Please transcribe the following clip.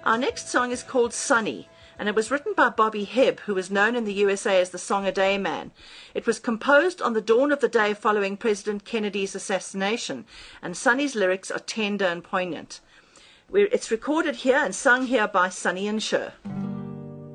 Our next song is called Sunny, and it was written by Bobby Hebb, who was known in the USA as the Song a Day Man. It was composed on the dawn of the day following President Kennedy's assassination, and Sunny's lyrics are tender and poignant. It's recorded here and sung here by Sonny and Cher.